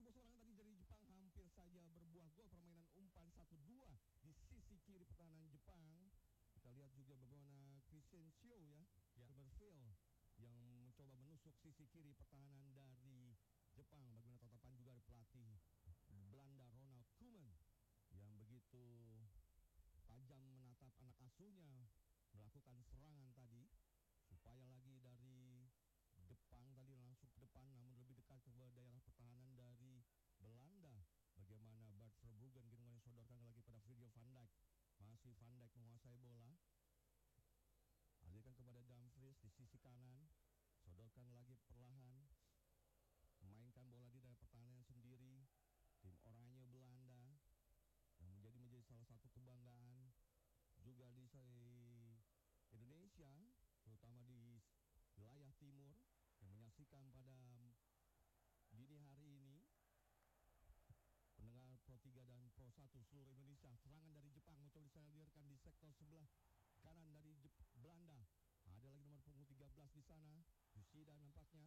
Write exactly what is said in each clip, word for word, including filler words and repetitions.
sebuah serangan tadi dari Jepang hampir saja berbuah gol. Permainan umpan satu dua di sisi kiri pertahanan Jepang. Kita lihat juga bagaimana Crescencio ya, ya. Silverfield yang mencoba menusuk sisi kiri pertahanan dari Jepang. Bagaimana tatapan juga dari pelatih Belanda Ronald Koeman yang begitu tajam menatap anak asuhnya melakukan serangan tadi, supaya lagi dari depan tadi langsung ke depan, namun lebih dekat ke daerah pertahanan dari Belanda. Bagaimana Bart Verbruggen kini disodorkan lagi pada Virgil van Dijk. Masih Van Dijk menguasai bola, alihkan kepada Dumfries di sisi kanan, sodorkan lagi perlahan, mainkan bola di daerah pertahanan sendiri. Tim oranye Belanda yang menjadi menjadi salah satu kebanggaan juga di Indonesia, terutama di wilayah timur, yang menyaksikan pada dini hari ini. Pendengar Pro tiga dan Pro satu seluruh Indonesia, serangan dari Jepang mencoba disalurkan di sektor sebelah kanan dari Jep Belanda. Ada lagi nomor punggung tiga belas di sana, Yoshida nampaknya.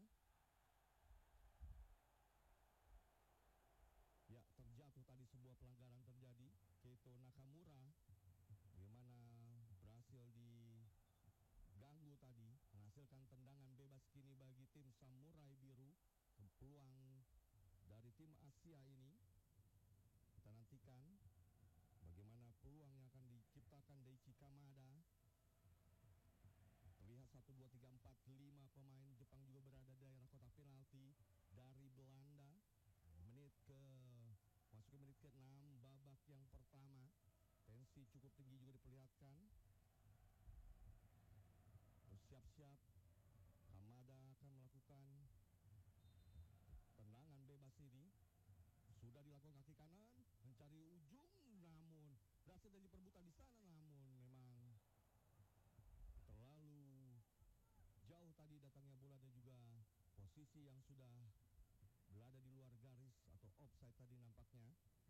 Ya, terjatuh tadi, sebuah pelanggaran terjadi. Keito Nakamura bagaimana berhasil diganggu tadi, menghasilkan tendangan bebas kini bagi tim Samurai Biru. Peluang dari tim Asia ini kita nantikan bagaimana peluang yang akan diciptakan Daichi Kamada. Terlihat satu, dua, tiga, empat, lima pemain Jepang juga berada di daerah kotak penalti dari Belanda. Menit ke masuk ke menit ke enam babak yang pertama. Tensi cukup tinggi juga diperlihatkan. Bersiap-siap, Kamada akan melakukan tendangan bebas ini. Sudah dilakukan kaki kanan, mencari ujung, namun berhasil dari perebutan di sana, namun memang terlalu jauh tadi datangnya bola dan juga posisi yang sudah berada di luar garis atau offside tadi nampaknya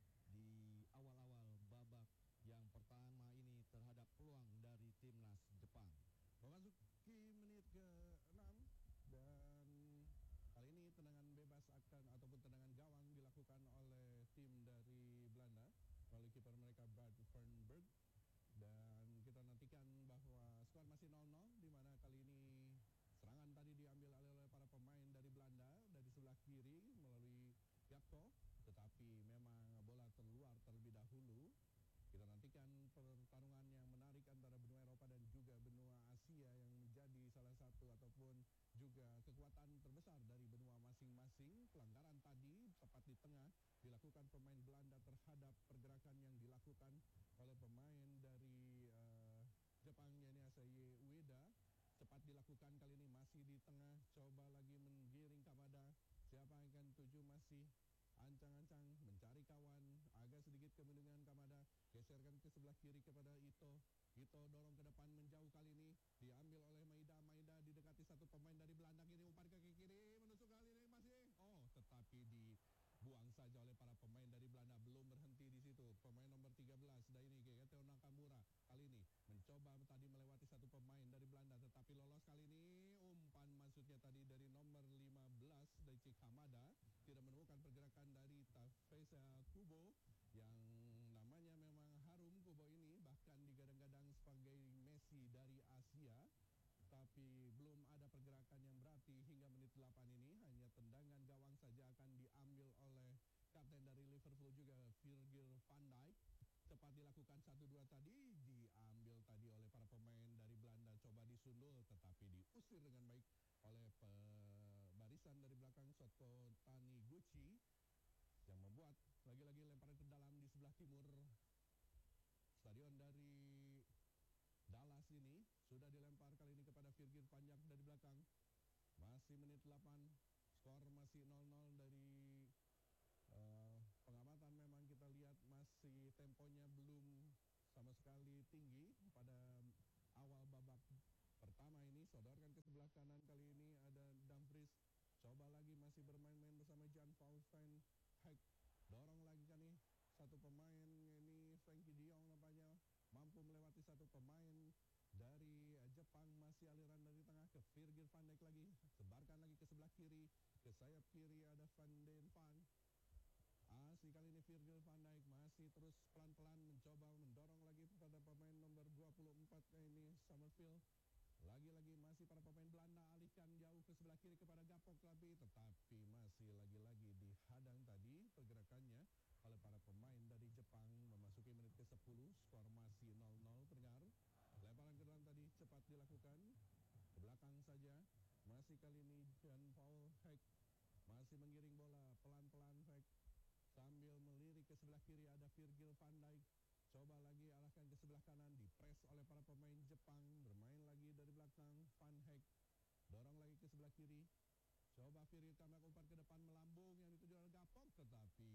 di awal-awal babak yang pertama ini terhadap peluang dari timnas Jepang. Memasuki menit ke enam dan kali ini tendangan bebas akan ataupun tendangan gawang dilakukan oleh tim dari Belanda melalui kiper mereka Bart Verbruggen, dan kita nantikan bahwa skor masih nol nol, di mana kali ini serangan tadi diambil oleh para pemain dari Belanda dari sebelah kiri melalui Gakpo, tetapi memang bola terluar terlebih dahulu. Kita nantikan pertarungan yang menarik antara benua Eropa dan juga benua Asia yang menjadi salah satu ataupun juga kekuatan terbesar dari benua masing-masing. Pelanggaran tadi tepat di tengah dilakukan pemain Belanda terhadap pergerakan yang dilakukan oleh pemain dari uh, Jepang, yakni Asahi Ueda. Cepat dilakukan kali ini, masih di tengah, coba lagi menggiring Kamada. Siapa yang akan tuju, masih ancang-ancang mencari kawan, agak sedikit kebendungan Kamada, geserkan ke sebelah kiri kepada Ito. Ito dorong ke depan menjauh, kali ini diambil oleh Maida. Maida didekati satu pemain dari Belanda, kini umpan ke kiri, menusuk kali ini masih, oh tetapi dibuang saja oleh para pemain dari Belanda. Belum berhenti di situ, pemain nomor tiga belas Daini Keito Nakamura kali ini mencoba tadi melewati satu pemain dari Belanda, tetapi lolos kali ini. Umpan masuknya tadi dari nomor lima belas Daichi Kamada, tidak menemukan pergerakan dari Tafesa Kubo yang namanya memang harum. Kubo ini bahkan digadang-gadang sebagai Messi dari Asia, tapi belum ada pergerakan yang berarti hingga menit delapan ini. Hanya tendangan gawang saja akan diambil oleh kapten dari Liverpool juga, Virgil van Dijk. Cepat dilakukan satu dua tadi, diambil tadi oleh para pemain dari Belanda, coba disundul tetapi diusir dengan baik oleh barisan dari belakang Soto Taniguchi, yang membuat lagi-lagi lemparan ke dalam di sebelah timur stadion dari Dallas ini. Sudah dilempar kali ini kepada Virgil van Dijk dari belakang. Masih menit delapan, skor masih nol nol. Dari uh, pengamatan memang kita lihat masih temponya belum sama sekali tinggi pada awal babak pertama ini. Sodorkan ke sebelah kanan, kali ini ada Dumfries, coba lagi masih bermain-main bersama Jan Paul Van Hek. Dorong lagi kan nih satu pemain, ini Frankie De Jong nampaknya mampu melewati satu pemain dari Jepang. Masih aliran dari tengah ke Virgil van Dijk lagi, sebarkan lagi ke sebelah kiri, ke sayap kiri ada Van den Van. masih kali ini Virgil van Dijk masih terus pelan-pelan mencoba mendorong lagi kepada pemain nomor dua puluh empat ini Summerfield. Lagi-lagi masih para pemain Belanda alihkan jauh ke sebelah kiri kepada Gapok tapi tetapi masih lagi-lagi dihadang tadi pergerakannya oleh para pemain dari Jepang. Memasuki menit ke sepuluh, skor masih nol nol pendengar. Lemparan ke dalam tadi cepat dilakukan ke belakang saja. Masih kali ini Jan Paul Heck masih menggiring bola pelan-pelan. Heck sambil melirik ke sebelah kiri ada Virgil van Dijk. Coba lagi arahkan ke sebelah kanan, dipres oleh para pemain Jepang. Bermain lagi dari belakang, Van Heck dorong lagi ke sebelah kiri. Coba Virgil Kamak umpan ke depan melambung yang dituju oleh Gapok. Tetapi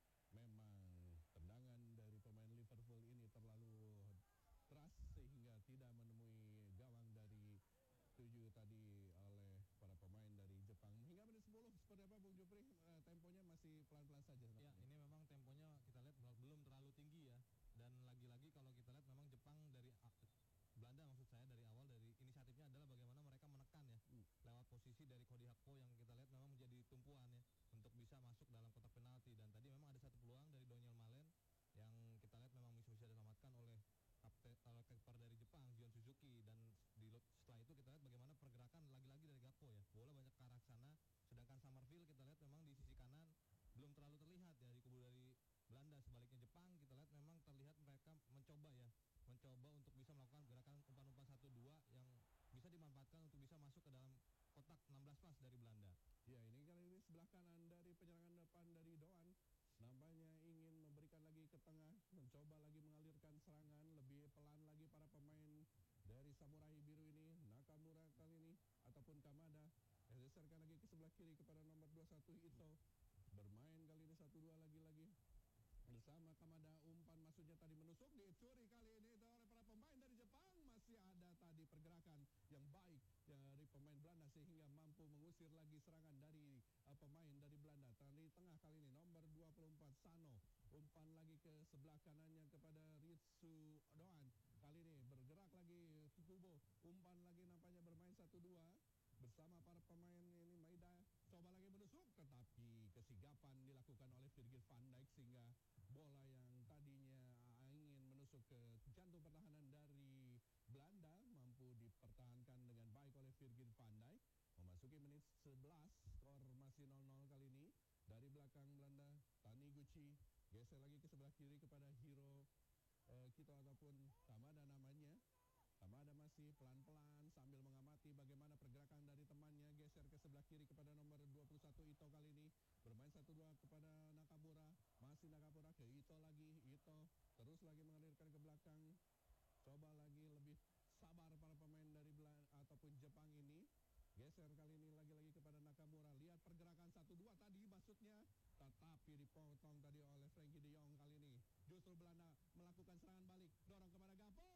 memang tendangan dari pemain Liverpool ini terlalu keras sehingga tidak menemui gawang dari tujuh tadi oleh para pemain dari Jepang. Hingga menit sepuluh, seperti apa Bung Jupri? Uh, temponya masih pelan-pelan saja. Ya, ini memang temponya kita lihat belum terlalu tinggi ya. Dan lagi-lagi kalau kita lihat memang Jepang dari Belanda maksud saya dari awal dari inisiatifnya adalah bagaimana mereka menekan ya hmm. lewat posisi dari Cody Gakpo yang kita lihat memang menjadi tumpuan ya untuk bisa masuk dalam kotak penalti. Dan tadi memang ada satu peluang dari Daniel Malen yang kita lihat memang bisa bisa diselamatkan oleh kapten uh, keeper dari Jepang Gion Suzuki. Dan di, setelah itu kita lihat bagaimana pergerakan lagi-lagi dari Gakpo ya, bola banyak ke arah sana, sedangkan Summerfield kita lihat memang di sisi kanan belum terlalu terlihat ya di kubu dari Belanda. Sebaliknya Jepang kita lihat memang terlihat mereka mencoba ya mencoba untuk bisa melakukan gerakan umpan-umpan satu dua yang bisa dimanfaatkan untuk bisa masuk ke dalam kotak enam belas pas dari Belanda. Ya, ini kali ini sebelah kanan dari penyerangan depan dari Doan nampaknya ingin memberikan lagi ke tengah, mencoba lagi mengalirkan serangan lebih pelan lagi para pemain dari Samurai Biru ini. Nakamura kali ini ataupun Kamada geserkan lagi ke sebelah kiri kepada nomor dua puluh satu Ito. Bermain kali ini satu dua lagi-lagi bersama Kamada. Umpan maksudnya tadi menusuk, dicuri kali ini oleh para pemain dari Jepang. Masih ada tadi pergerakan yang baik dari pemain Belanda sehingga mampu mengusir lagi serangan dari uh, pemain dari Belanda. Di tengah kali ini nomor dua puluh empat Sano, umpan lagi ke sebelah kanannya kepada Ritsu Doan. Kali ini bergerak lagi Kubo, umpan lagi nampaknya bermain satu dua bersama para pemain ini. Maida coba lagi menusuk tetapi kesigapan dilakukan oleh Virgil van Dijk sehingga bola yang tadinya ingin menusuk ke jantung pertahanan dari Belanda mampu dipertahankan dengan baik oleh Virgil van Dijk. Memasuki menit sebelas, skor masih nol nol kali ini. Dari belakang Belanda, Taniguchi geser lagi ke sebelah kiri kepada Hiro uh, Kito ataupun Kamada namanya. Kamada masih pelan-pelan sambil mengamati bagaimana pergerakan dari temannya. Geser ke sebelah kiri kepada nomor dua puluh satu Ito kali ini. Bermain satu dua kepada Nakamura. Masih Nakamura ke Ito lagi. Ito terus lagi mengalirkan ke belakang. Coba lagi lebih sabar para pemain dari Belanda ataupun Jepang ini. Geser kali ini lagi-lagi kepada Nakamura. Lihat pergerakan satu dua tadi maksudnya. Tetapi dipotong tadi oleh Frankie de Jong kali ini. Justru Belanda melakukan serangan balik. Dorong kepada Gakpo.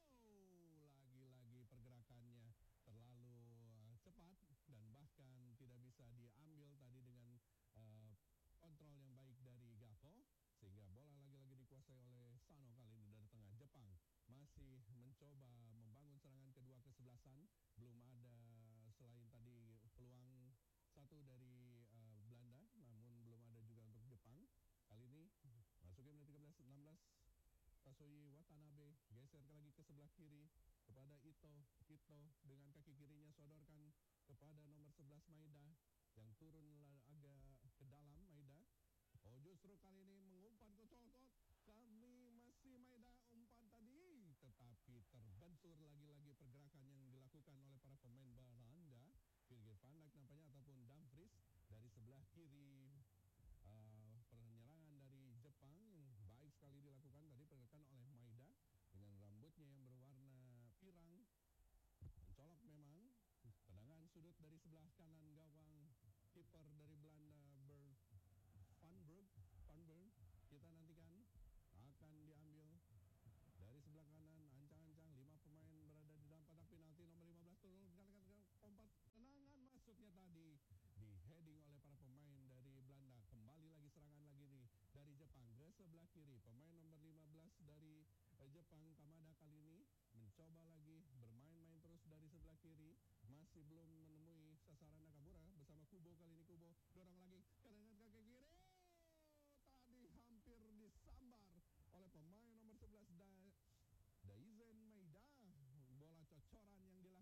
Lagi-lagi pergerakannya terlalu uh, cepat dan bahkan tidak bisa diambil tadi dengan uh, kontrol yang baik dari Gakpo. Sehingga bola lagi-lagi dikuasai oleh Sano kali ini dari tengah. Jepang masih mencoba membangun serangan kedua kesebelasan. Belum ada selain tadi peluang satu dari uh, Belanda, namun belum ada juga untuk Jepang. Kali ini masukin menit tiga belas enam belas Tasoyi Watanabe geser lagi ke sebelah kiri kepada Ito. Ito dengan kaki kirinya sodorkan kepada nomor sebelas Maida yang turun agak ke dalam. Maida oh justru kali ini mengumpan ke cokot. Kami masih Maida umpan tadi tetapi terbentur lagi-lagi pergerakan yang dilakukan oleh para pemain Belanda. Virgil van Dijk nampaknya ataupun Dumfries dari sebelah kiri. Uh, penyerangan dari Jepang yang baik sekali dilakukan tadi pergerakan oleh Maida dengan rambutnya yang berwarna pirang, mencolok memang. Tendangan sudut dari sebelah kanan gawang kiper dari Belanda Berg Van Berg Van Berg kita nantikan akan diambil dari sebelah kanan. Ancang-ancang lima pemain berada di dalam kotak penalti. Nomor lima belas turun kali-kali kompat tendangan masuknya tadi di heading oleh para pemain dari Belanda. Kembali lagi serangan lagi nih dari Jepang ke sebelah kiri. Pemain nomor lima belas dari eh, Jepang Kamada kali ini mencoba lagi bermain-main terus dari sebelah kiri. Masih belum menemui sasaran Nakamura bersama Kubo kali ini. Kubo dorong lagi ke dengan kaki kiri. Tadi hampir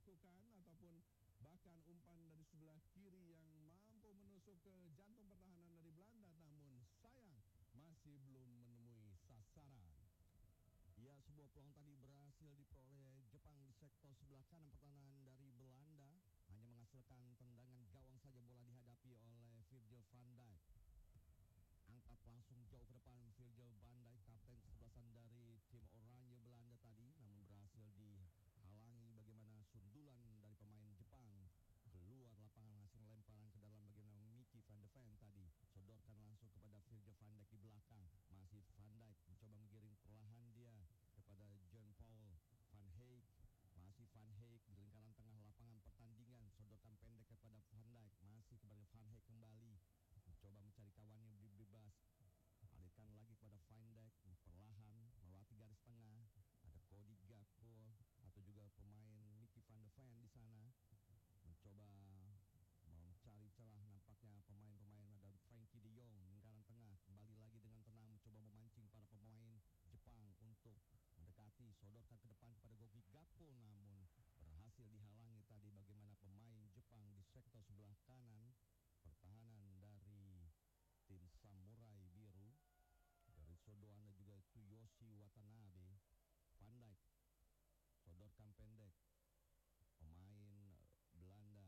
dilakukan ataupun bahkan umpan dari sebelah kiri yang mampu menusuk ke jantung pertahanan dari Belanda, namun sayang masih belum menemui sasaran. Ya, sebuah peluang tadi berhasil diperoleh Jepang di sektor sebelah kanan pertahanan dari Belanda. Hanya menghasilkan tendangan gawang saja, bola dihadapi oleh Virgil van Dijk. Angkat langsung jauh ke depan Virgil van Dijk, kapten kesebelasan dari tim Oranje Belanda tadi, namun berhasil dihalangi bagaimana sundulan dari pemain Jepang. Keluar lapangan hasil lemparan ke dalam bagaimana Mickey van de Ven tadi. Sodorkan langsung kepada Virgil van Dijk di belakang. Masih Van Dijk mencoba menggiring perlahan dia kepada John Paul Van Heek. Masih Van Heek di lingkaran tengah lapangan pertandingan. Sodorkan pendek kepada Van Dijk. Masih kepada Van Heek kembali. Mencoba mencari kawannya yang bebas. Alihkan lagi kepada Van Dijk. Perlahan melewati garis tengah. Ada Cody Gakpo atau juga pemain Mickey van de Ven di sana. Mencoba mencari celah, nampaknya pemain-pemain ada Frankie de Jong lingkaran tengah, kembali lagi dengan tenang mencoba memancing para pemain Jepang untuk mendekati, sodorkan ke depan kepada Gogi Gakpo, namun berhasil dihalangi tadi bagaimana pemain Jepang di sektor sebelah kanan pertahanan dari tim Samurai Biru dari Sodoan dan juga Tsuyoshi Watanabe. Van Dijk sodorkan pendek, pemain Belanda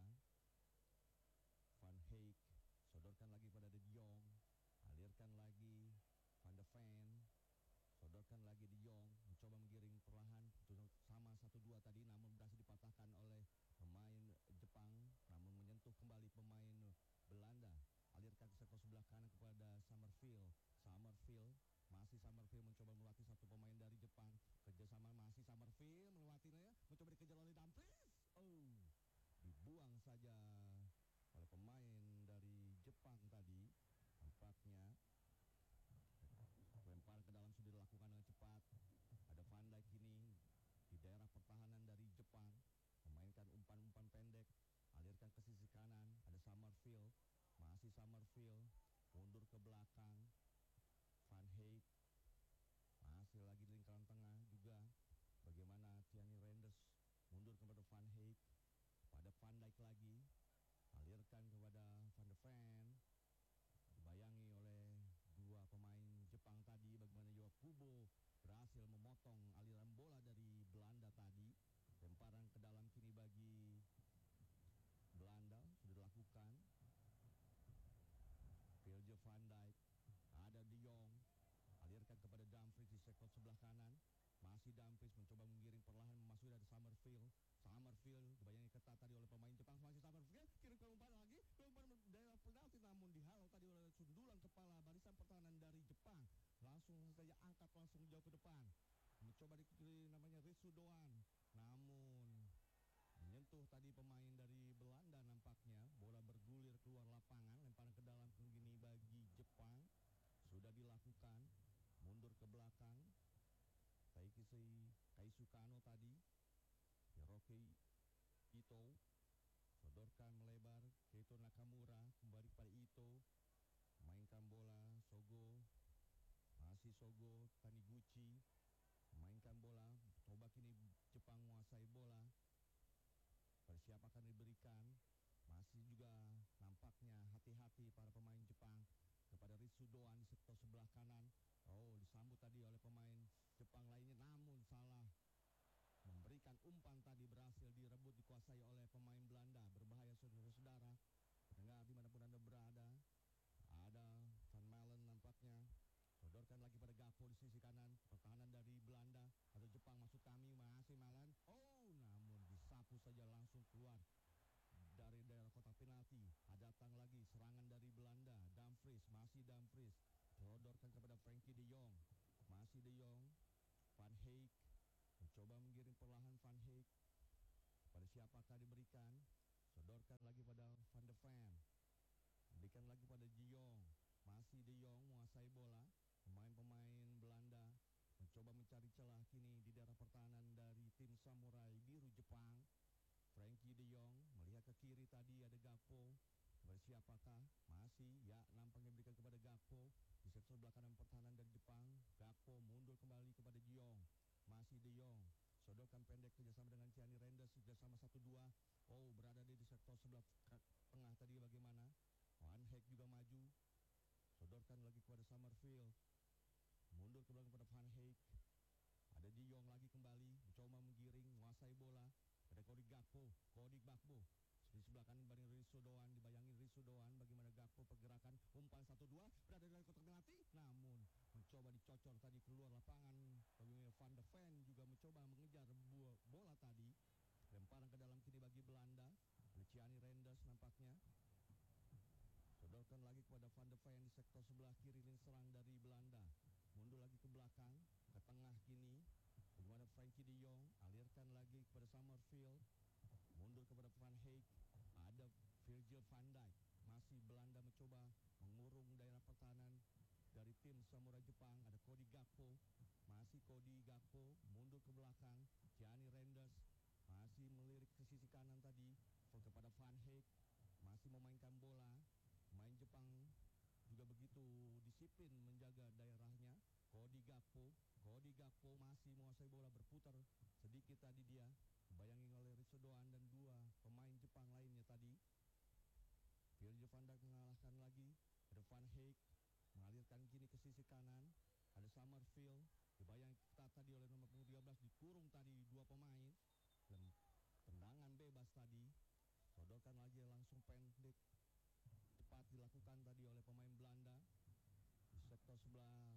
Van Heek sodorkan lagi pada De Jong, alirkan lagi Van de Ven, sodorkan lagi De Jong, mencoba menggiring perlahan sama satu dua tadi, namun berhasil dipatahkan oleh pemain Jepang, namun menyentuh kembali pemain Belanda. Alirkan ke sektor sebelah kanan kepada Summerfield. Summerfield masih Summerfield mencoba melatih satu pemain dari Jepang. Kerjasama masih Summerfield melewatinya, mencoba dikejar oleh Dumfries. Oh, dibuang saja oleh pemain dari Jepang tadi. Nampaknya lemparan ke dalam sudah dilakukan dengan cepat. Ada Van Dijk ini di daerah pertahanan dari Jepang, memainkan umpan-umpan pendek, alirkan ke sisi kanan. Ada Summerfield, masih Summerfield, mundur ke belakang. Van Heek masih lagi di lingkaran tengah juga. Bagaimana Tiani Renders mundur kepada Van Heek, pada Van Dijk lagi, alirkan kepada Van de Ven, dibayangi oleh dua pemain Jepang tadi. Bagaimana juga Kubo berhasil memotong aliran bola dari Belanda tadi. Lemparan ke dalam kini bagi Belanda sudah dilakukan. Virgil van Dijk, ada De Jong, alirkan kepada Dumfries di sektor sebelah kanan. Masih Dumfries mencoba menggiring perlahan memasuki dari Summerfield. Summerfield dibayangi ketat tadi oleh pemain Jepang. Masih Summerfield, kirim ke umpan lagi, ke umpan daerah penalti, namun dihalau tadi oleh sundulan kepala barisan pertahanan dari Jepang. Langsung saja angkat langsung jauh ke depan. Mencoba di kiri namanya Risudoan, namun menyentuh tadi pemain dari Belanda nampaknya. Bola bergulir keluar lapangan, lemparan ke dalam begini bagi Jepang. Sudah dilakukan, mundur ke belakang. Taikisi Kaisukano tadi, Hiroki Ito, sodorkan melebar ke Ito Nakamura, kembali kepada Ito, mainkan bola Sogo, masih Sogo, Taniguchi, mainkan bola, coba kini Jepang menguasai bola. Persiap akan diberikan, masih juga nampaknya hati-hati para pemain Jepang kepada Risudoan di sektor sebelah kanan. Oh, disambut tadi oleh pemain Jepang lainnya, namun salah memberikan umpan tadi, berhasil direbut dikuasai oleh pemain Belanda. Berbahaya saudara-saudara pendengar dimanapun Anda berada. Ada Van Malen nampaknya, sodorkan lagi pada Gakpo di sisi kanan pertahanan dari Belanda atau Jepang maksud kami. Masih Malen, oh namun disapu saja langsung keluar dari daerah kotak penalti. Datang lagi serangan dari Belanda. Dumfries, masih Dumfries, sodorkan kepada Frankie de Jong, masih de Jong. Van Heek mencoba menggiring perlahan. Van Heek, pada siapakah diberikan? Sodorkan lagi pada Van de Ven, berikan lagi pada De Jong, masih De Jong menguasai bola. Pemain-pemain Belanda mencoba mencari celah kini di daerah pertahanan dari tim Samurai Biru Jepang. Frankie de Jong melihat ke kiri tadi, ada Gakpo. Kepada siapakah? Masih, ya nampaknya diberikan kepada Gakpo di sektor belakang pertahanan dari Jepang. Gakpo mundur kembali kepada De Jong, masih De Jong, sodor sodorkan pendek kerjasama dengan Gianni Renders, kerjasama satu dua. Oh, berada di sektor sebelah tengah tadi bagaimana? Van Heek juga maju, sodorkan lagi kepada Summerfield, mundur ke belakang kepada Van Heek. Ada De Jong lagi kembali, mencoba menggiring, menguasai bola. Ada Cody Gakpo, Cody Gakpo di sebelah kanan banding Rizzo Doan, dibayangin Rizzo Doan bagaimana Gakpo pergerakan umpan satu dua berada di kotak penalti, namun mencoba dicocor tadi keluar lapangan. Bagaimana Van de Ven juga mencoba mengejar bola tadi, lemparan ke dalam kini bagi Belanda. Gianni Renders nampaknya sodorkan lagi kepada Van de Ven di sektor sebelah kiri lini serang dari Belanda. Mundur lagi ke belakang, ke tengah kini. Bagaimana Frankie De Jong, alirkan lagi kepada Summerfield, mundur kepada Van Heek. Ada Virgil van Dijk. Masih Belanda mencoba mengurung daerah pertahanan dari tim Samurai Jepang. Ada Cody Gakpo, masih Cody Gakpo, mundur ke belakang. Gianni Renders masih melirik ke sisi kanan tadi kepada Van Heek, masih memainkan bola. Main Jepang juga begitu disiplin menjaga daerahnya. Cody Gakpo, Cody Gakpo masih menguasai bola, berputar sedikit tadi dia, dibayangi oleh Rizzo Doan dan dua pemain Jepang lainnya tadi. Virgil van Dijk mengalahkan lagi. Ada Van Heek, mengalirkan kini ke sisi kanan. Ada Summerfield, dibayangi ketat tadi oleh nomor punggung tiga belas, dikurung tadi dua pemain. Tendangan bebas tadi, sodorkan lagi langsung pendek, cepat dilakukan tadi oleh pemain Belanda. Di sektor sebelah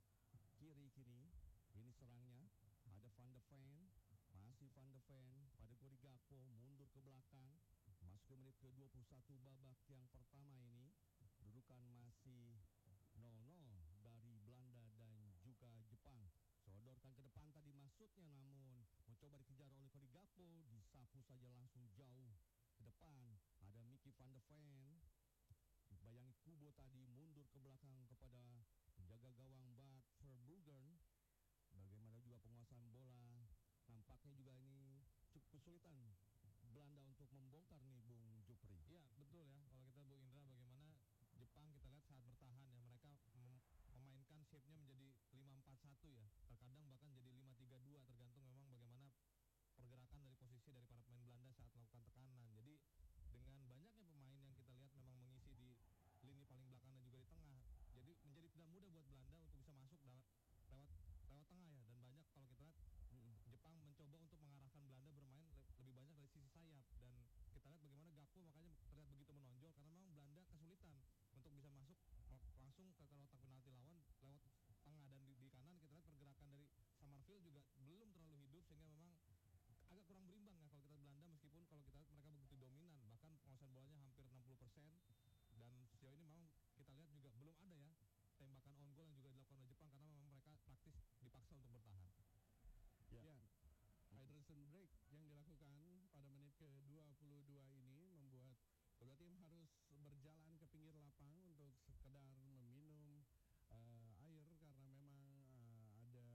kiri kini, ini serangnya. Ada Van de Ven, masih Van de Ven pada Cody Gakpo, mundur ke belakang. Masuk ke menit ke dua puluh satu babak yang pertama ini. Kedudukan masih nol nol dari Belanda dan juga Jepang. Sodorkan ke depan tadi maksudnya, namun mencoba dikejar oleh Cody Gakpo, disapu saja langsung jauh ke depan. Ada Mickey Van de Ven, dibayangi Kubo tadi, mundur ke belakang kepada penjaga gawang Bart Verbruggen. Bagaimana juga penguasaan bola, nampaknya juga ini cukup kesulitan Belanda untuk membongkar nih Bung Jupri. Iya betul ya, kalau kita Bung Indra, bagaimana Jepang kita lihat saat bertahan ya, mereka mem memainkan shape-nya menjadi lima empat satu ya, terkadang bahkan jadi lima tiga dua, tergantung memang bagaimana pergerakan dari posisi dari para pemain Belanda saat melakukan tekanan. Jadi dengan banyaknya pemain yang kita lihat memang mengisi di lini paling belakang dan juga di tengah, jadi menjadi tidak mudah buat Belanda untuk bisa masuk lewat lewat tengah ya. Dan banyak kalau kita lihat Jepang mencoba untuk mengarahkan Belanda bermain le lebih banyak dari sisi sayap, dan kita lihat bagaimana Gakpo makanya terlihat begitu menonjol karena memang Belanda kesulitan untuk bisa masuk langsung ke kotak penalti lawan lewat tengah. Dan di, di kanan kita lihat pergerakan dari Summerfield juga belum terlalu hidup, sehingga memang agak kurang berimbang ya kalau kita Belanda, meskipun kalau kita lihat mereka begitu dominan, bahkan penguasaan bolanya hampir enam puluh persen. Dan sejauh ini memang kita lihat juga belum ada ya tembakan on goal yang juga dilakukan oleh Jepang, karena memang mereka praktis dipaksa untuk bertahan. Ya, Ya, hydration break yang dilakukan pada menit ke dua puluh dua ini membuat kedua tim harus berjalan ke pinggir lapang untuk sekedar meminum uh, air, karena memang uh, ada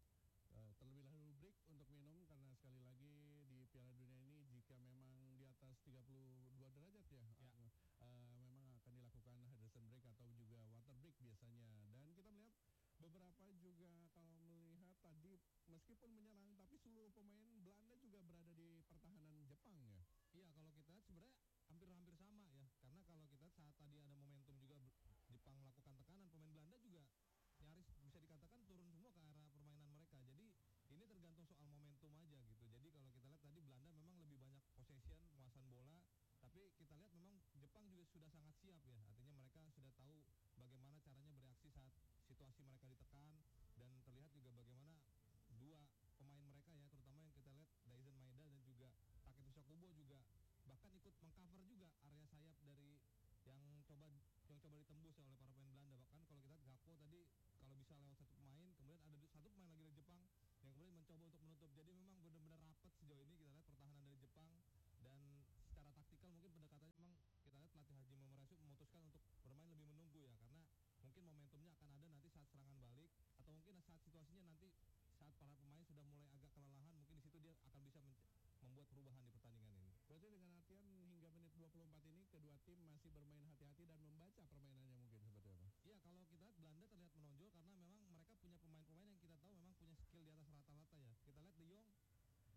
uh, terlebih dahulu break untuk minum, karena sekali lagi di Piala Dunia ini jika memang di atas tiga puluh dua derajat ya, ya. Uh, uh, memang akan dilakukan hydration break atau juga water break biasanya. Dan kita melihat beberapa juga kalau melihat tadi meskipun menyerang tapi seluruh pemain Belanda juga berada di pertahanan Jepang ya. Iya, kalau kita lihat sebenarnya hampir-hampir sama ya, karena kalau kita saat tadi ada momentum juga Jepang melakukan tekanan, pemain Belanda juga nyaris bisa dikatakan turun semua ke arah permainan mereka. Jadi ini tergantung soal momentum aja gitu. Jadi kalau kita lihat tadi Belanda memang lebih banyak possession, penguasaan bola, tapi kita lihat memang Jepang juga sudah sangat siap ya. Artinya mereka sudah tahu bagaimana caranya bereaksi saat situasi mereka ditekan, dan terlihat juga bagaimana dua pemain mereka ya, terutama yang kita lihat Daizen Maeda dan juga Takefusa Kubo juga bahkan ikut mengcover juga area sayap dari yang coba yang coba ditembus ya oleh para pemain Belanda. Bahkan kalau kita lihat Gakpo tadi kalau bisa lewat satu pemain, kemudian ada satu pemain lagi dari Jepang yang kemudian mencoba untuk menutup. Jadi memang benar-benar rapat sejauh ini kita lihat pertahanan dari Jepang. Dan secara taktikal mungkin pendekatannya memang kita lihat pelatih Hajime Murasu memutuskan untuk bermain lebih menunggu ya, karena mungkin momentumnya akan ada nanti saat serangan balik, atau mungkin saat situasinya nanti saat para pemain sudah mulai agak kelelahan, mungkin di situ dia akan bisa membuat perubahan di pertandingan ini. Berarti dengan artian hingga menit dua puluh empat ini kedua tim masih bermain hati-hati dan membaca permainannya mungkin seperti apa? Iya, kalau kita lihat Belanda terlihat menonjol karena memang mereka punya pemain-pemain yang kita tahu memang punya skill di atas rata-rata ya. Kita lihat De Jong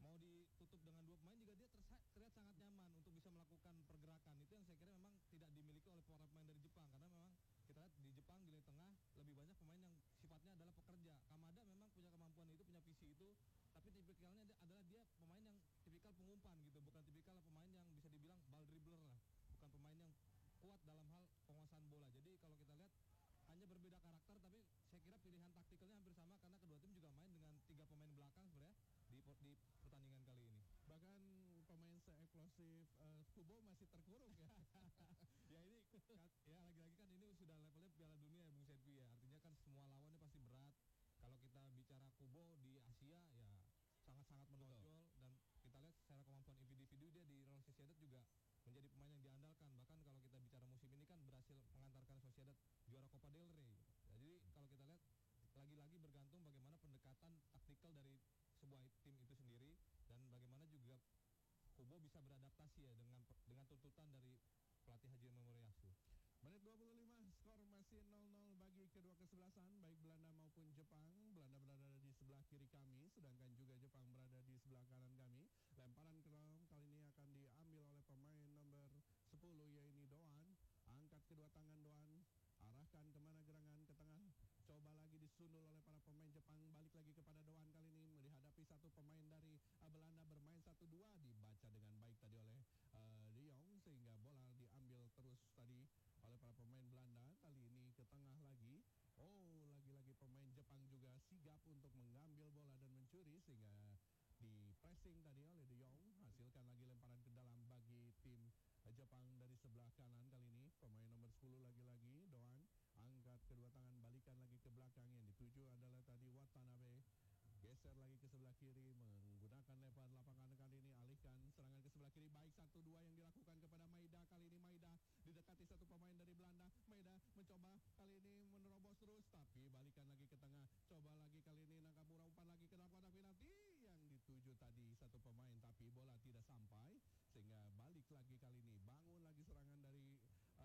pilihan taktikalnya hampir sama karena kedua tim juga main dengan tiga pemain belakang sebenarnya di di pertandingan kali ini. Bahkan pemain se-eksplosif uh, Kubo masih terkurung ya. Ya ini kan, ya lagi-lagi kan ini sudah levelnya Piala Dunia ya Bung Sedvi ya. Artinya kan semua lawannya pasti berat. Kalau kita bicara Kubo di Asia ya sangat-sangat menonjol dan kita lihat secara kemampuan individu dia di Real Sociedad juga menjadi pemain yang diandalkan. Bahkan kalau kita bicara musim ini kan berhasil mengantarkan Sociedad juara Copa del Rey. Jadi kalau kita lihat lagi-lagi bergantung bagaimana pendekatan taktikal dari sebuah tim itu sendiri dan bagaimana juga Kubo bisa beradaptasi ya dengan dengan tuntutan dari pelatih Haji Moriyasu. Menit dua puluh lima, skor masih nol nol bagi kedua kesebelasan, baik Belanda maupun Jepang. Belanda berada di sebelah kiri kami, sedangkan juga Jepang berada di sebelah kanan kami. Lemparan ke dalam kali ini akan diambil oleh pemain nomor sepuluh, yaitu Doan. Angkat kedua tangan Doan, arahkan kemana gerangan, ke tengah. Coba lagi disundul oleh para pemain Jepang, balik lagi kepada Doan kali ini dihadapi satu pemain dari uh, Belanda bermain satu dua, dibaca dengan baik tadi oleh uh, De Jong, sehingga bola diambil terus tadi oleh para pemain Belanda. Kali ini ke tengah lagi. Oh, lagi-lagi pemain Jepang juga sigap untuk mengambil bola dan mencuri, sehingga di pressing tadi oleh De Jong, hasilkan lagi lemparan ke dalam bagi tim Jepang dari sebelah kanan. Kali ini pemain nomor sepuluh lagi-lagi Doan, angkat kedua tangan, balikan lagi ke belakang. Yang dituju adalah tadi Watanabe, geser lagi ke sebelah kiri menggunakan lebar lapangan. Kali ini alihkan serangan ke sebelah kiri, baik satu dua yang dilakukan kepada Maeda. Kali ini Maeda didekati satu pemain dari Belanda. Maeda mencoba kali ini menerobos terus, tapi balikan lagi ke tengah. Coba lagi kali ini Nakamura, umpan lagi ke dalam kotak penalti yang dituju tadi satu pemain, tapi bola tidak sampai, sehingga balik lagi kali ini. Bangun lagi serangan dari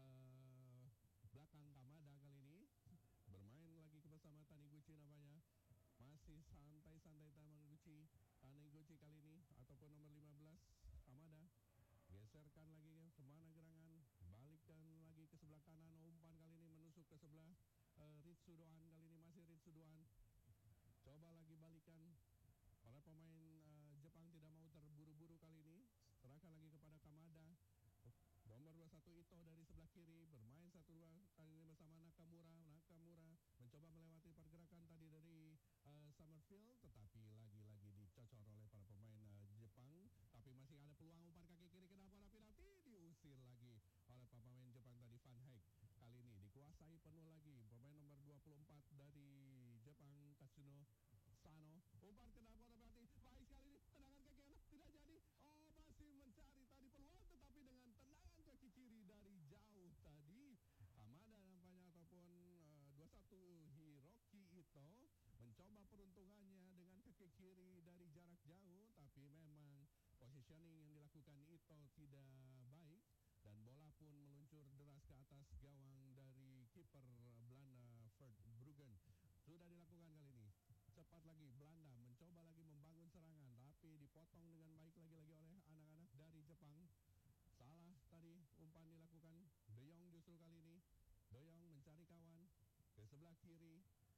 uh, belakang Kamada. Kali ini bermain lagi bersama Taniguchi namanya. Masih santai-santai Taniguchi. Taniguchi kali ini ataupun nomor lima belas Kamada. Geserkan lagi kemana gerangan, balikkan lagi ke sebelah kanan. Umpan kali ini menusuk ke sebelah uh, Ritsu Doan. Kali ini masih Ritsu Doan. Coba lagi balikan. Para pemain uh, Jepang tidak mau terburu-buru kali ini. Serahkan lagi kepada Kamada. Nomor dua puluh satu Ito dari sebelah kiri bermain satu dua kali ini bersama Nakamura. Nakamura mencoba melewati pergerakan tadi dari uh, Summerfield, tetapi lagi-lagi dicocor oleh para pemain uh, Jepang. Tapi masih ada peluang, umpan kaki kiri ke dalam kotak penalti, diusir lagi oleh para pemain Jepang tadi. Van Hek kali ini dikuasai penuh lagi pemain nomor dua puluh empat dari Jepang, Katsuno Sano. Umpan ke dalam kotak penalti, baik sekali ini, tendangan kaki kanan tidak jadi. Oh, masih mencari tadi peluang, tetapi dengan tendangan kaki kiri dari jauh tadi Kamada nampaknya ataupun uh, dua puluh satu Hiroki Ito mencoba peruntungannya dengan kaki kiri dari jarak jauh, tapi memang positioning yang dilakukan Ito tidak baik dan bola pun meluncur deras ke atas gawang dari kiper Belanda Ferd Bruggen. Sudah dilakukan kali ini. Cepat lagi Belanda mencoba lagi membangun serangan, tapi dipotong dengan baik lagi-lagi oleh anak-anak dari Jepang. Salah tadi umpan dilakukan De Jong justru kali ini. De Jong mencari kawan ke sebelah kiri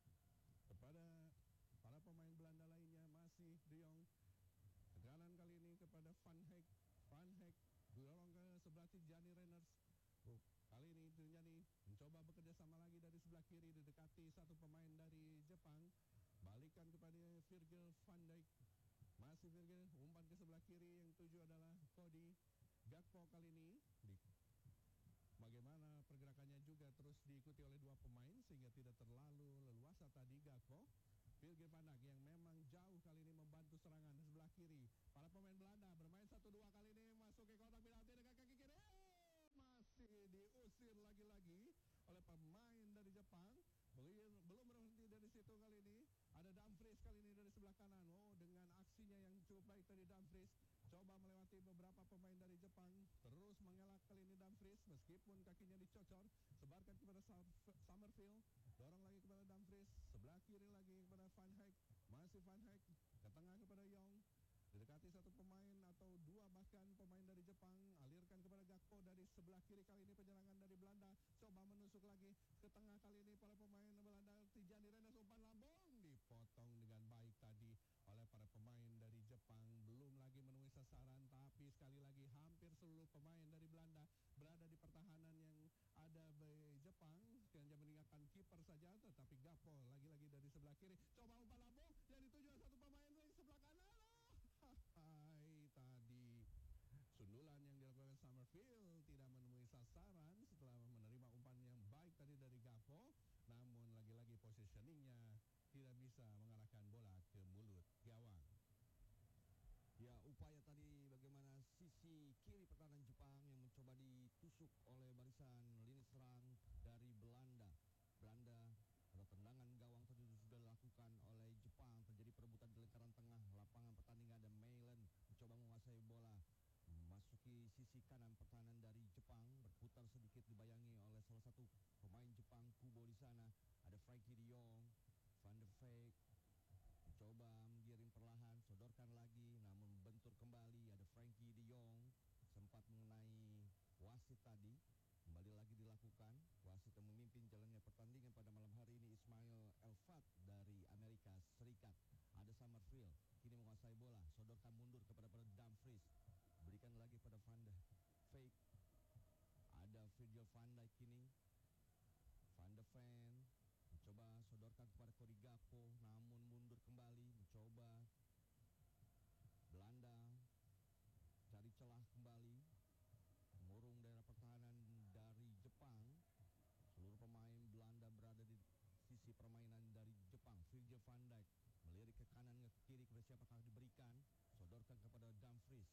kepada para pemain Belanda lainnya. Masih De Jong ke kanan kali ini kepada Van Hek. Van Hek dorong ke sebelah Tijani Reiners. Oh, kali ini Tijani mencoba bekerja sama lagi dari sebelah kiri, didekati satu pemain dari Jepang. Balikan kepada Virgil van Dijk. Masih Virgil, umpan ke sebelah kiri, yang tuju adalah Cody Gakpo kali ini. Di, bagaimana pergerakannya juga terus diikuti oleh dua pemain sehingga tidak terlalu leluasa tadi Gakpo. Virgil van Dijk yang memang jauh kali ini membantu serangan di sebelah kiri. Para pemain Belanda bermain satu dua kali ini, masuk ke kotak penalti dengan kaki kiri. Oh, masih diusir lagi-lagi oleh pemain dari Jepang. Belum, belum berhenti dari situ kali ini. Ada Dumfries kali ini dari sebelah kanan. Oh, dengan aksinya yang cukup baik tadi Dumfries. Coba melewati beberapa pemain dari Jepang. Terus mengelak kali ini Dumfries. Meskipun kakinya dicocor. Sebarkan kepada Summerfield. Dorong lagi kepada Dumfries. Sebelah kiri lagi kepada Van Hek. Masih Van Hek. Ke tengah kepada Young. Didekati satu pemain atau dua bahkan pemain dari Jepang. Alirkan kepada Gakpo dari sebelah kiri. Kali ini penyerangan dari Belanda. Coba menusuk lagi ke tengah kali ini para pemain Belanda. Tijani Reiners, umpan lambung dipotong dengan baik tadi oleh para pemain dari Jepang. Belum lagi menemui sasaran, tapi sekali lagi hampir seluruh pemain dari Belanda berada di pertahanan yang ada di Jepang. Hanya meninggalkan kiper saja, tetapi Gakpo lagi-lagi dari kiri. Coba umpan lambung yang dituju oleh satu pemain dari sebelah kanan. Oh, hai tadi sundulan yang dilakukan Summerfield tidak menemui sasaran setelah menerima umpan yang baik tadi dari Gakpo, namun lagi-lagi positioningnya tidak bisa mengarahkan bola ke mulut gawang. Ya, upaya tadi bagaimana sisi kiri pertahanan Jepang yang mencoba ditusuk oleh barisan lini serang dari Belanda. Belanda atau tendangan gawang tadi sudah dilakukan oleh Jepang. Terjadi perebutan di lingkaran tengah lapangan pertandingan dan Mailen mencoba menguasai bola. Masuki sisi kanan pertahanan dari Jepang, berputar sedikit dibayangi oleh salah satu pemain Jepang, Kubo di sana. Ada Frankie De Jong, Van de Beek mencoba menggiring perlahan, sodorkan lagi, namun bentur kembali. Ada Frankie De Jong sempat mengenai wasit tadi. Kembali lagi dilakukan. Wasit yang memimpin jalannya pertandingan pada malam hari ini Ismail Elfat dari Amerika Serikat. Ada Summerfield kini menguasai bola, sodorkan mundur kepada pada Dumfries, berikan lagi pada Van de Beek. Ada Virgil van Dijk kini. Van de Ven mencoba sodorkan kepada Cody Gakpo, namun mundur kembali, mencoba Belanda cari celah kembali, mengurung daerah pertahanan dari Jepang. Seluruh pemain Belanda berada di sisi permainan dari Jepang. Virgil van Dijk melirik ke kanan ke kiri, kepada siapakah diberikan, sodorkan kepada Dumfries,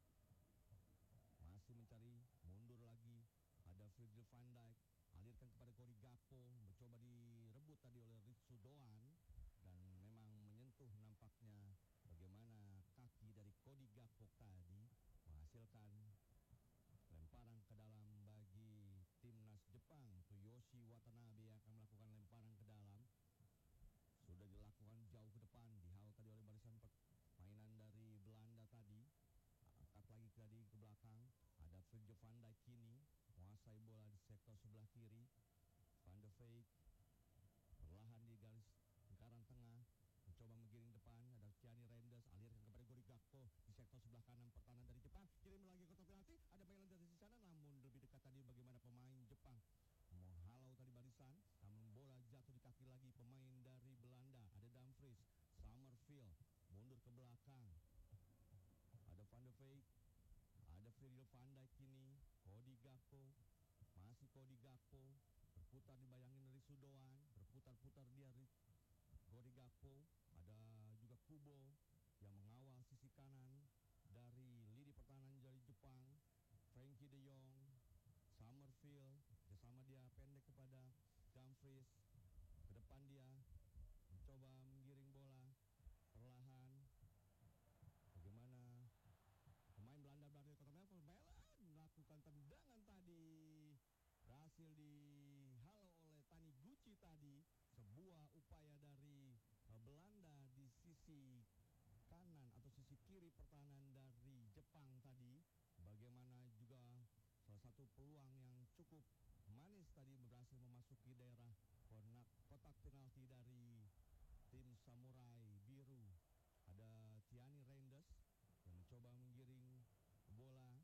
masih mencari, mundur lagi. Ada Virgil van Dijk, alirkan kepada Cody Gakpo, mencoba direbut tadi oleh Ritsu Doan, dan memang menyentuh nampaknya bagaimana kaki dari Cody Gakpo tadi menghasilkan lemparan ke dalam bagi timnas Jepang. Toyoshi Watanabe yang akan melakukan lemparan ke dalam. Sudah dilakukan jauh ke depan, dihalau tadi oleh barisan permainan dari Belanda tadi. Angkat lagi tadi ke belakang. Ada Virgil van Dijk kini menguasai bola di sektor sebelah kiri. Van de Beek perlahan di garis lingkaran tengah, mencoba menggiring depan. Ada Gianni Reinders, alirkan kepada Cody Gakpo di sektor sebelah kanan pertahanan dari Jepang. Kirim lagi kotak penalti. Ada Mailen dari sisi sana, namun lebih dekat tadi bagaimana pemain Jepang menghalau tadi barisan, namun bola jatuh di kaki lagi pemain dari Belanda. Ada Dumfries, Summerfield mundur ke belakang. Ada Van de Beek, ada Virgil van Dijk kini. Cody Gakpo, masih Cody Gakpo, berputar dibayangin dari Sudoan, berputar-putar dia Cody Gakpo. Ada juga Kubo yang mengawal sisi kanan dari lini pertahanan dari Jepang. Frankie De Jong, Summerfield, bersama dia pendek kepada Dumfries. Ke depan dia mencoba menggiring bola perlahan. Bagaimana pemain Belanda berada di kota Melbourne. Mailen melakukan tendangan tadi, berhasil dihalau oleh Taniguchi tadi. Sebuah upaya dari uh, Belanda di sisi kanan atau sisi kiri pertahanan dari Jepang tadi. Bagaimana juga salah satu peluang yang cukup manis tadi berhasil memasuki daerah kotak, kotak penalti dari tim Samurai Biru. Ada Gianni Reinders yang mencoba menggiring bola.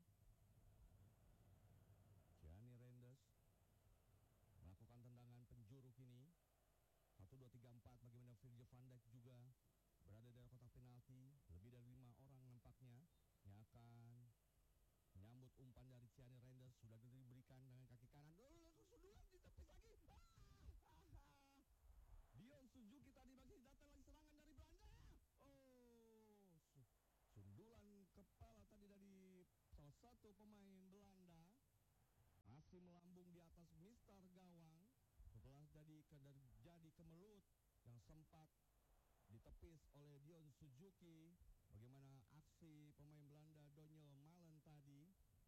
Gianni Reinders melakukan tendangan penjuru kini. Satu, dua, tiga, empat. Bagaimana Virgil van Dijk juga berada di kotak penalti. Lebih dari lima orang nampaknya yang akan menyambut umpan dari Gianni Reinders. Sudah diberikan dengan kaki kanan. Lalu sundulan ditepis lagi. Ah, ah, ah. Dion Suzuki tadi bagi datang lagi serangan dari Belanda. Oh, sundulan kepala tadi dari salah satu pemain Belanda, masih melambung di atas mister gawang. Setelah jadi jadi kemelut yang sempat ditepis oleh Dion Suzuki. Bagaimana aksi pemain Belanda Daniel Malen tadi,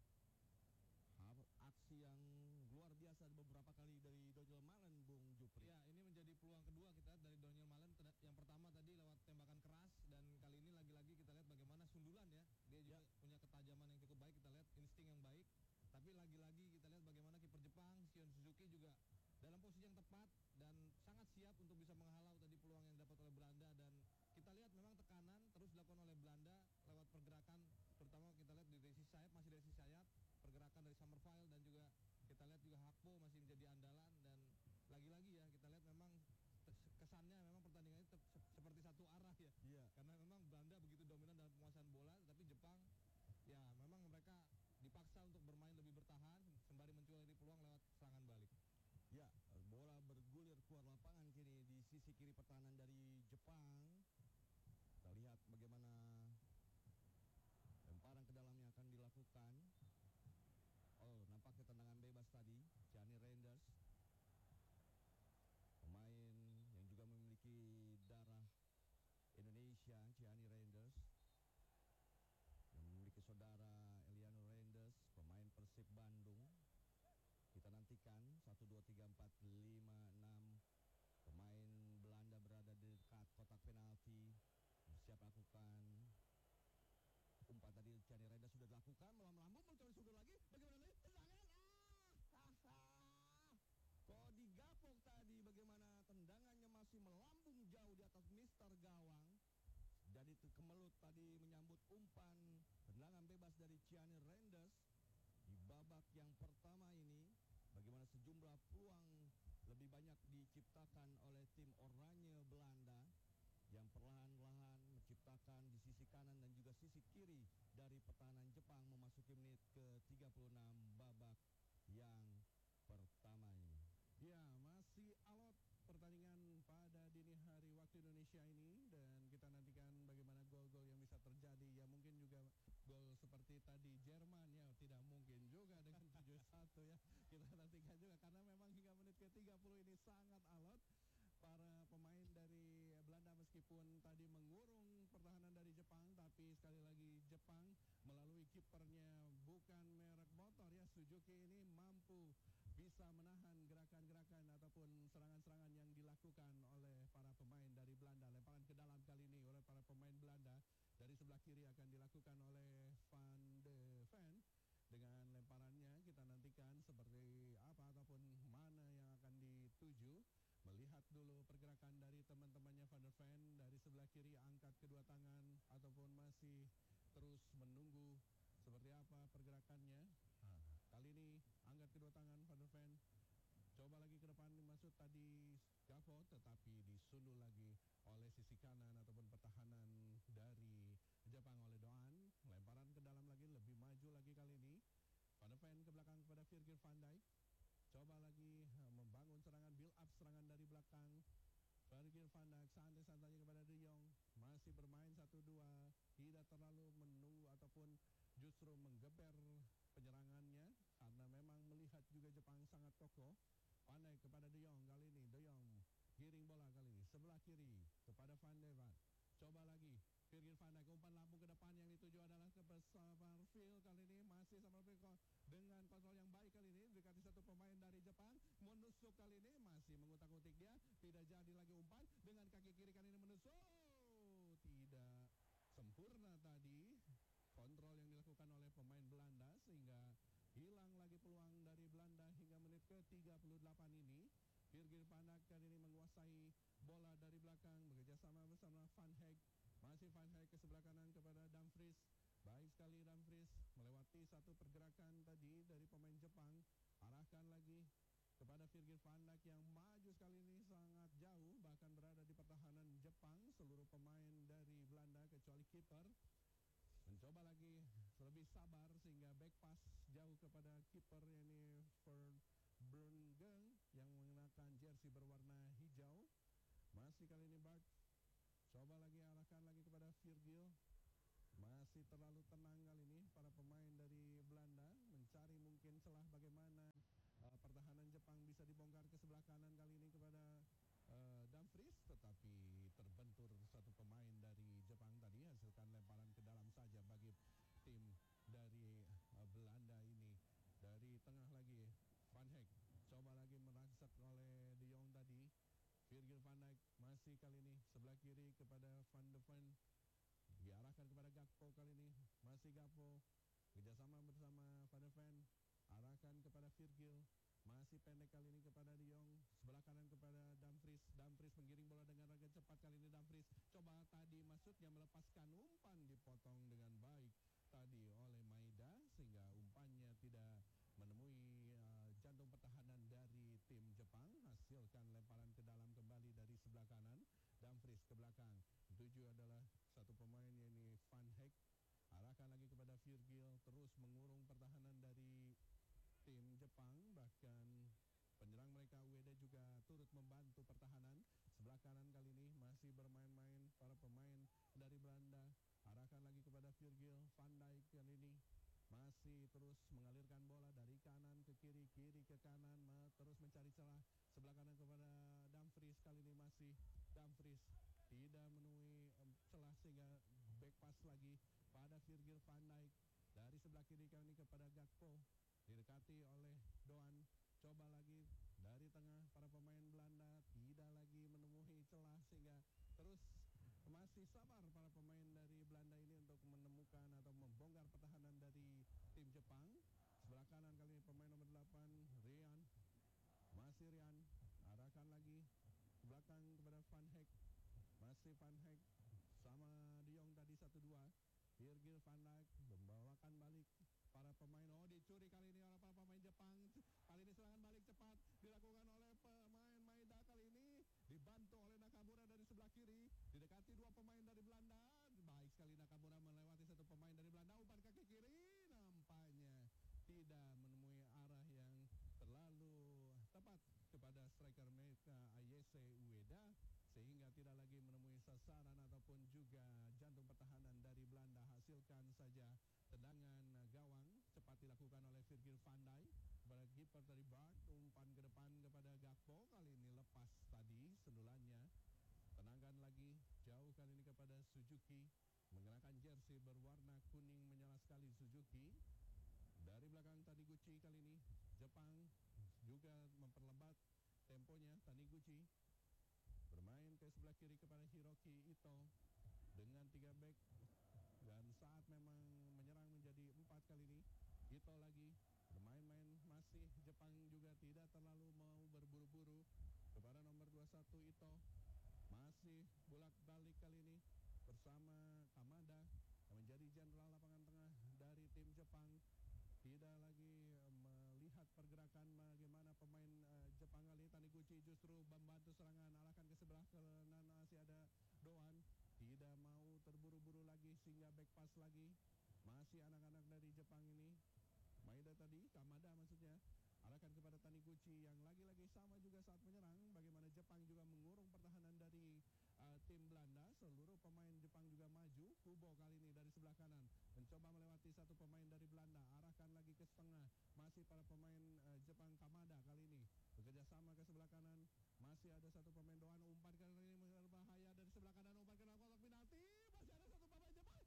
aksi yang luar biasa beberapa kali dari Daniel Malen, Bung Jupri. Ya, ini menjadi peluang kedua kita lihat dari Daniel Malen. Yang pertama tadi lewat tembakan keras, dan kali ini lagi-lagi kita lihat bagaimana sundulan ya. Dia juga ya. punya ketajaman yang cukup baik, kita lihat insting yang baik. Tapi lagi-lagi kita lihat bagaimana kiper Jepang, Shion Suzuki juga dalam posisi yang tepat dan sangat siap untuk bisa menghalau tadi peluang yang dapat oleh Belanda. Dan kita lihat memang tekanan terus dilakukan oleh Belanda lewat pergerakan, terutama kita lihat di sisi sayap, masih dari sisi sayap, pergerakan dari Summerfield, dan juga kita lihat juga Hakpo masih menjadi andalan. Dan lagi-lagi ya kita lihat memang pertahanan dari Jepang. Kita lihat bagaimana lemparan ke dalamnya akan dilakukan. Oh, nampaknya tendangan bebas tadi. Gianni Reinders, pemain yang juga memiliki darah Indonesia, Gianni Reinders, yang memiliki saudara Eliano Reinders, pemain Persib Bandung. Kita nantikan satu, dua, tiga, empat, lima, enam pemain Belanda berada di dekat kotak penalti, siap lakukan umpan tadi. Gianni Reinders sudah dilakukan, melambung mencoba sudah lagi. Bagaimana ini? Tendangan. Ah, kok digapok tadi? Bagaimana tendangannya masih melambung jauh di atas Mister Gawang. Jadi itu kemelut tadi menyambut umpan tendangan bebas dari Gianni Reinders di babak yang pertama ini. Bagaimana sejumlah peluang lebih banyak diciptakan oleh tim Oranye Belanda yang perlahan-lahan menciptakan di sisi kanan dan juga sisi kiri dari pertahanan Jepang memasuki menit ke tiga puluh enam babak yang pertama ini. Ya, masih alot pertandingan pada dini hari waktu Indonesia ini, dan kita nantikan bagaimana gol-gol yang bisa terjadi. Ya mungkin juga gol seperti tadi Jerman, ya tidak mungkin juga dengan tujuh satu ya. Kita nantikan juga karena memang hingga menit ke tiga puluh ini sangat alot. Para pemain dari Belanda meskipun tadi mengurung pertahanan dari Jepang, tapi sekali lagi Jepang melalui kipernya bukan merek motor ya, Suzuki ini mampu bisa menahan gerakan-gerakan ataupun serangan-serangan yang dilakukan oleh para pemain dari Belanda. Lemparan ke dalam kali ini oleh para pemain Belanda dari sebelah kiri akan dilakukan oleh Van de Ven. Dengan lemparannya kita nantikan seperti apa ataupun mana yang akan dituju. Melihat dulu pergerakan dari teman-temannya Van der Ven dari sebelah kiri, angkat kedua tangan ataupun masih terus menunggu seperti apa pergerakannya. Nah, kali ini angkat kedua tangan Van der Ven, coba lagi ke depan masuk tadi Gavo, tetapi disundul lagi oleh sisi kanan ataupun pertahanan dari Jepang oleh Doan. Lemparan ke dalam lagi, lebih maju lagi kali ini. Van der Ven ke belakang kepada Virgil van Dijk. Coba lagi uh, membangun serangan, build up serangan dari belakang. Virgil van Dijk santai-santai kepada De Jong. Masih bermain satu dua, tidak terlalu menunggu ataupun justru menggeber penyerangannya karena memang melihat juga Jepang sangat kokoh. Van Dijk kepada De Jong kali ini. De Jong giring bola kali ini sebelah kiri kepada Van de Ven. Coba lagi Virgil van Dijk, umpan lambung ke depan yang dituju adalah ke Summerfield kali ini. Masih Summerfield dengan kontrol yang baik kali ini, dekati satu pemain dari Jepang, menusuk kali ini, masih mengutak-utik dia, tidak jadi lagi umpan, dengan kaki kiri kali ini menusuk, tidak sempurna tadi kontrol yang dilakukan oleh pemain Belanda, sehingga hilang lagi peluang dari Belanda hingga menit ke tiga puluh delapan ini. Virgil van Dijk kali ini menguasai bola dari belakang, bekerjasama bersama Van Heg. Masih Van Heg ke sebelah kanan kepada Dumfries. Baik sekali Dumfries melewati satu pergerakan tadi dari pemain Jepang. Arahkan lagi kepada Virgil van Dijk yang maju sekali ini sangat jauh, bahkan berada di pertahanan Jepang. Seluruh pemain dari Belanda kecuali kiper mencoba lagi lebih sabar sehingga back pass jauh kepada kiper ini Verbruggen yang mengenakan jersey berwarna hijau. Masih kali ini Bart, coba lagi arahkan lagi kepada Virgil. Masih terlalu tenang kali ini para pemain dari Belanda, mencari mungkin celah bagaimana uh, pertahanan Jepang bisa dibongkar ke sebelah kanan kali ini kepada uh, Dumfries, tetapi terbentur satu pemain dari Jepang tadi, hasilkan lemparan ke dalam saja bagi tim dari uh, Belanda ini. Dari tengah lagi Van Heg, coba lagi merangsak oleh De Jong tadi. Virgil van Dijk masih kali ini sebelah kiri kepada Van de Ven, diarahkan kepada Gakpo kali ini, masih Gakpo kerjasama bersama Van de Ven, arahkan kepada Virgil, masih pendek kali ini kepada De Jong, sebelah kanan kepada Dumfries. Dumfries menggiring bola dengan raga cepat kali ini. Dumfries coba tadi maksudnya melepaskan umpan, dipotong dengan baik tadi oleh Maeda sehingga umpannya tidak menemui uh, jantung pertahanan dari tim Jepang. Hasilkan lemparan ke dalam kembali dari sebelah kanan. Dumfries ke belakang, tujuh adalah satu pemain yakni Van Heg. Arahkan lagi kepada Virgil, terus mengurung pertahanan dari tim Jepang. Bahkan penyerang mereka Ueda juga turut membantu pertahanan. Sebelah sebelah kanan kali ini masih bermain-main para pemain dari Belanda. Arahkan lagi kepada Virgil van Dijk kali ini masih terus mengalirkan bola dari kanan ke kiri, kiri ke kanan, ma- terus mencari celah sebelah kanan kepada Dumfries. Kali ini masih Dumfries tidak menemui em, celah sehingga back pass lagi pada Virgil van Dijk. Dari sebelah kiri kali ini kepada Gakpo, didekati oleh Doan. Coba lagi dari tengah para pemain Belanda tidak lagi menemui celah sehingga terus masih sabar para pemain dari Belanda ini untuk menemukan atau membongkar pertahanan dari tim Jepang. Sebelah kanan kali ini pemain nomor delapan Rian, masih Rian, arahkan lagi ke belakang kepada Van Hek, masih Van Hek sama De Jong tadi satu dua. Virgil van Dijk membawakan balik para pemain. Oh, dicuri kali ini oleh para pemain Jepang. Kali ini serangan balik cepat dilakukan oleh pemain Maeda. Kali ini dibantu oleh Nakamura dari sebelah kiri, didekati dua pemain dari Belanda. Baik sekali Nakamura melewati satu pemain dari Belanda, umpan kaki kiri, nampaknya tidak menemui arah yang terlalu tepat kepada striker mereka Ayese Ueda, sehingga tidak lagi menemui sasaran ataupun juga jantung pertahanan dari Belanda. Hasilkan saja tendangan gawang cepat dilakukan oleh Virgil van Dijk kepada kiper dari Bart, umpan ke depan kepada Gakpo. Kali ini lepas tadi sendulannya, tenangkan lagi jauh kali ini kepada Suzuki, mengenakan jersey berwarna kuning menyala sekali Suzuki. Dari belakang Taniguchi kali ini Jepang juga memperlambat temponya. Taniguchi bermain ke sebelah kiri kepada Hiroki Ito dengan tiga back, dan saat memang menyerang menjadi empat kali ini. Ito lagi bermain-main, masih Jepang juga tidak terlalu mau berburu-buru kepada nomor dua puluh satu Ito, masih bolak-balik kali ini bersama Kamada yang menjadi jenderal lapangan tengah dari tim Jepang. Tidak lagi uh, melihat pergerakan bagaimana pemain uh, Jepang kali ini. Taniguchi justru membantu serangan, arahkan ke sebelah kanan, masih ada Doan, tidak mau terburu-buru lagi sehingga back pass lagi. Masih anak-anak dari Jepang ini, Maeda tadi, Kamada maksudnya, arahkan kepada Taniguchi yang lagi-lagi sama juga saat menyerang. Bagaimana Jepang juga mengurung pertahanan dari uh, tim Belanda. Seluruh pemain Jepang juga maju. Kubo kali ini dari sebelah kanan mencoba melewati satu pemain dari Belanda, arahkan lagi ke setengah, masih para pemain uh, Jepang. Kamada kali ini bekerja sama ke sebelah kanan, masih ada satu pemain Doan, umpan kali ini berbahaya dari sebelah kanan, umpan ke dalam kotak penalti, masih ada satu pemain Jepang.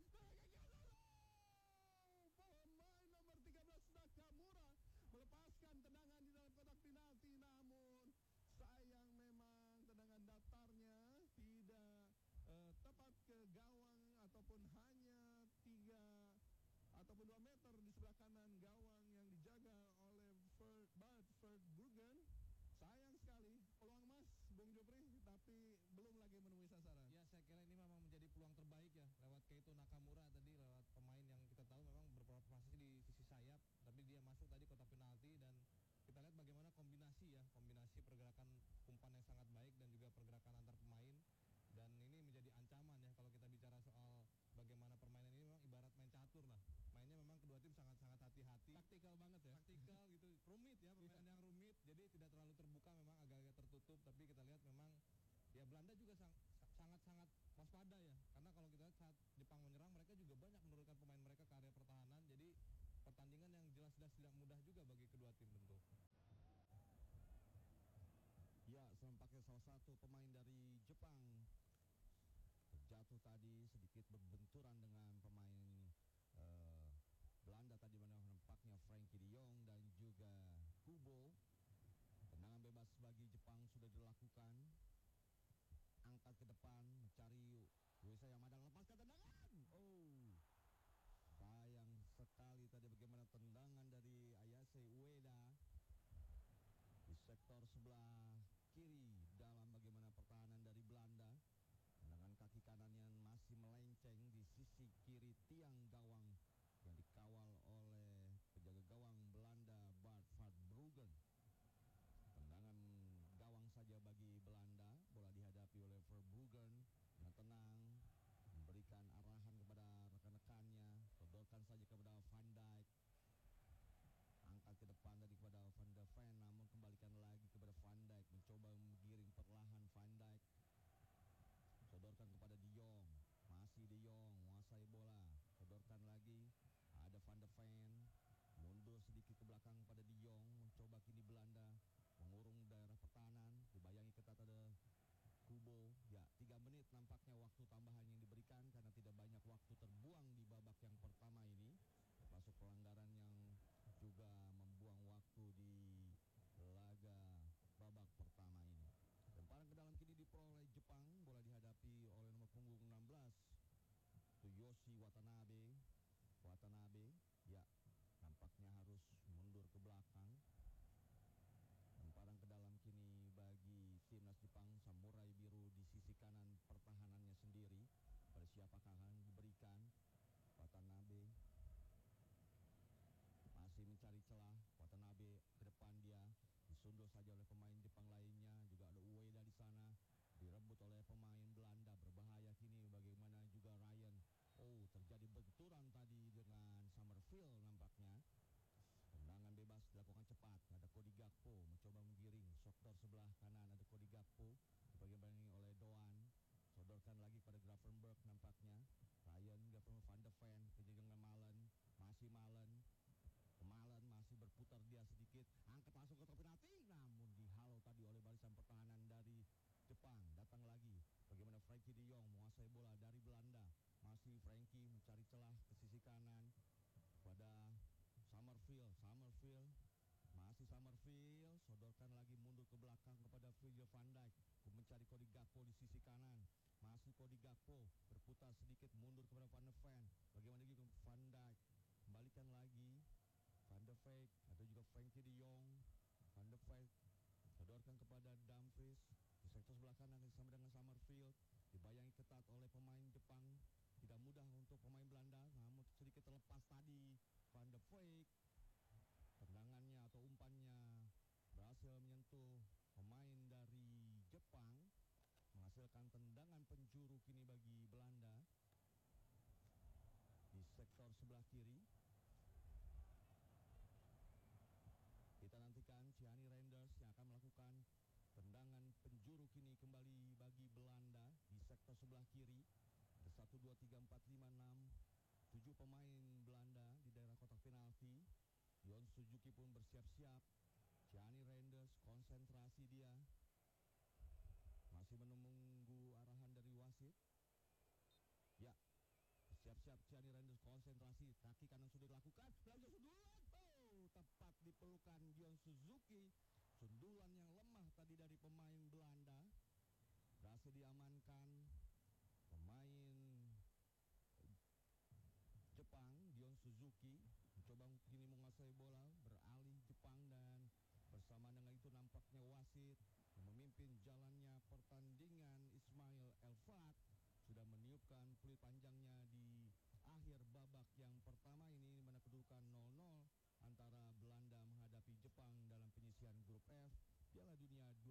Pemain nomor tiga belas Nakamura melepaskan tendangan di dalam kotak penalti, namun sayang memang tendangan datarnya tidak uh, tepat ke gawang ataupun hanya tiga ataupun dua meter di sebelah kanan gawang yang dijaga oleh Ver, Bart Verbruggen. Sayang sekali peluang emas Bung Jopri, tapi belum lagi menemui sasaran. Ya, saya kira ini memang menjadi peluang terbaik ya lewat Keito Nakamura tadi, lewat pemain yang kita tahu memang berprestasi di sisi sayap, tapi dia masuk tadi kotak penalti, dan kita lihat bagaimana kombinasi ya, kombinasi pergerakan umpan yang sangat baik dan juga pergerakan antar pemain. Dan ini menjadi ancaman ya kalau kita bicara soal bagaimana permainan ini. Memang ibarat main catur lah, mainnya memang kedua tim sangat-sangat hati-hati, Taktikal banget ya. taktikal gitu, rumit ya, permainan yang rumit, jadi tidak terlalu terbuka, memang agak-agak tertutup. Tapi kita lihat memang ya Belanda juga sang, sangat-sangat waspada ya, karena kalau kita lihat saat Jepang menyerang, mereka juga banyak menurunkan pemain mereka ke area pertahanan. Jadi pertandingan yang jelas-jelas tidak mudah juga bagi kedua tim tentu. Ya, senampaknya salah satu pemain dari Jepang terjatuh tadi, sedikit berbenturan dengan pemain uh, Belanda tadi, mana nampaknya Frankie De Jong dan juga Kubo. Tendangan bebas bagi Jepang sudah dilakukan, angkat ke depan mencari Uesa Yamada, lepaskan tendangan. Oh, sayang sekali tadi bagaimana tendangan dari Ayase Ueda di sektor sebelah kiri dalam bagaimana pertahanan dari Belanda. Dengan kaki kanan yang masih melenceng di sisi kiri tiang gawang yang dikawal oleh penjaga gawang Belanda Bart Verbruggen. Tendangan gawang saja bagi Belanda, bola dihadapi oleh Verbruggen dengan tenang Gakpo di sisi kanan. Masih Cody Gakpo berputar sedikit mundur kepada Van de Ven. Bagaimana gitu Van Dijk kembalikan lagi Van de Beek atau juga Frenkie de Jong. Van de Beek sodorkan kepada Dumfries di sektor sebelah kanan bersama dengan Summerfield. Dibayangi ketat oleh pemain Jepang. Tidak mudah untuk pemain Belanda, namun sedikit terlepas tadi Van de Beek. Tendangannya atau umpannya berhasil menyentuh pemain dari Jepang, menghasilkan tendangan penjuru kini bagi Belanda di sektor sebelah kiri. Kita nantikan Gianni Reinders yang akan melakukan tendangan penjuru kini kembali bagi Belanda di sektor sebelah kiri. Ada satu, dua, tiga, empat, lima, enam, tujuh pemain Belanda di daerah kotak penalti. Yon Suzuki pun bersiap-siap. Gianni Reinders konsentrasi dia. Masih menunggu arahan dari wasit. Ya, siap-siap Gianni Reinders konsentrasi. Kaki kanan sudah dilakukan. Langsung sundulan. Oh, tepat di pelukan Yon Suzuki. Sundulan yang lemah tadi dari pemain Belanda. Berhasil diamankan pemain Jepang, Yon Suzuki. Mencoba kini menguasai bola, beralih Jepang, dan bersama dengan itu nampaknya wasit yang memimpin jalannya pertandingan Ismail Elfat sudah meniupkan peluit panjangnya di akhir babak yang pertama ini, mana kedudukan nol nol antara Belanda menghadapi Jepang dalam penyisian grup F Piala Dunia